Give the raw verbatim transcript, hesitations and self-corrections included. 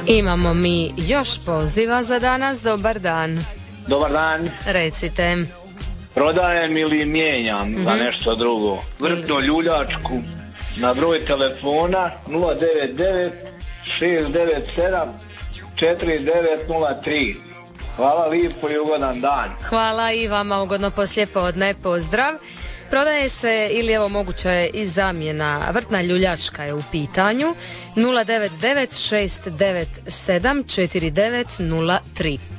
Imamo mi još poziva za danas. Dobar dan. Dobar dan. Recite. Prodajem ili mijenjam mm-hmm. za nešto drugo. Vrtnu ljuljačku na broj telefona nula devet devet šest devet sedam četiri devet nula tri. Hvala lijepo i ugodan dan. Hvala i vama, ugodno poslijepodne. Pozdrav. Prodaje se ili evo moguća je i zamjena. Vrtna ljuljačka je u pitanju. nula devet devet šest devet sedam četiri devet nula tri.